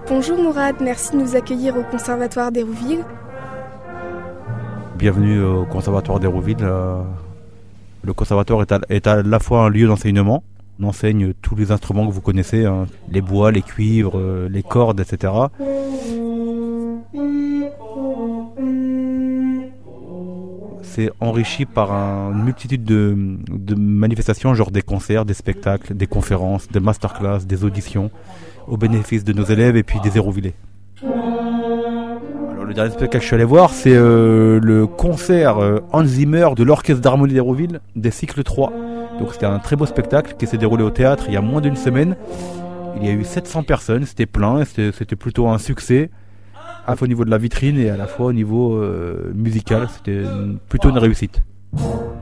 Bonjour Mourad, merci de nous accueillir au Conservatoire d'Hérouville. Bienvenue au Conservatoire d'Hérouville. Le conservatoire est à la fois un lieu d'enseignement. On enseigne tous les instruments que vous connaissez, hein, les bois, les cuivres, les cordes, etc. C'est enrichi par une multitude de manifestations, genre des concerts, des spectacles, des conférences, des masterclass, des auditions, au bénéfice de nos élèves et puis des Hérouvillais. Alors, le dernier spectacle que je suis allé voir, c'est le concert Hans Zimmer de l'Orchestre d'Harmonie d'Hérouville des cycles 3. Donc c'était un très beau spectacle qui s'est déroulé au théâtre il y a moins d'une semaine. Il y a eu 700 personnes, c'était plein, c'était plutôt un succès, à la fois au niveau de la vitrine et à la fois au niveau musical, c'était plutôt une réussite.